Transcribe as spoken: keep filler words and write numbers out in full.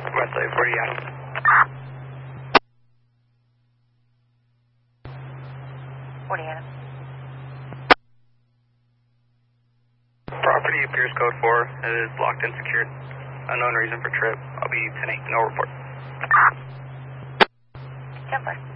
Westlake forty Adam. forty Adam. Property appears code four. It is blocked and secured. Unknown reason for trip. I'll be ten eight. No report. ten four.